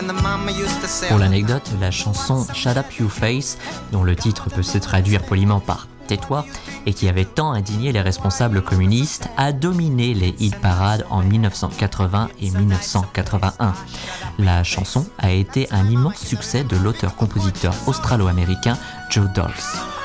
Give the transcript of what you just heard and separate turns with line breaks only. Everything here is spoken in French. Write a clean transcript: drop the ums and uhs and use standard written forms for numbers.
Pour l'anecdote, la chanson Shut Up You Face, dont le titre peut se traduire poliment par Tais-toi, et qui avait tant indigné les responsables communistes, a dominé les hit parades en 1980 et 1981. La chanson a été un immense succès de l'auteur-compositeur australo-américain Joe Dolls.